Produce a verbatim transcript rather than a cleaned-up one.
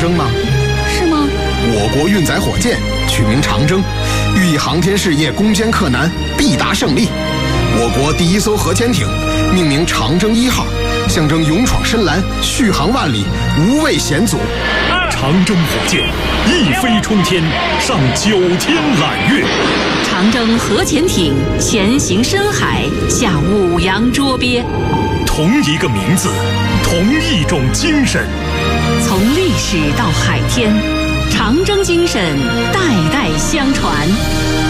征吗？ 是吗？ 我国运载火箭取名长征，寓意航天事业攻坚克难，必达胜利。我国第一艘核潜艇命名长征一号，象征勇闯深蓝，续航万里，无畏险阻。 长征火箭一飞冲天，上九天揽月。 长征核潜艇潜行深海，下五洋捉鳖。 同一个名字，同一种精神。 从历史到海天，长征精神代代相传。